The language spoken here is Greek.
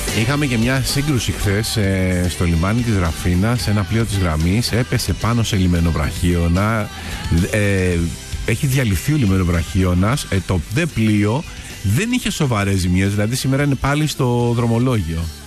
Είχαμε και μια σύγκρουση χθες στο λιμάνι της Ραφίνας. Ένα πλοίο της γραμμής έπεσε πάνω σε λιμενοβραχίωνα. Έχει διαλυθεί ο λιμενοβραχίωνας. Το δε πλοίο δεν είχε σοβαρές ζημιές, δηλαδή σήμερα είναι πάλι στο δρομολόγιο.